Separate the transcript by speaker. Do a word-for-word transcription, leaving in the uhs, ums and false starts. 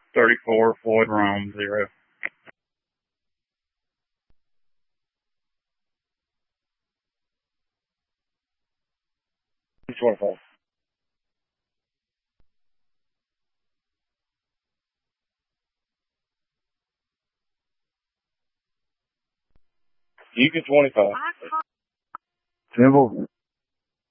Speaker 1: thirty-four, Floyd Rome, zero.
Speaker 2: twenty-five. You can twenty-five.
Speaker 3: Simple.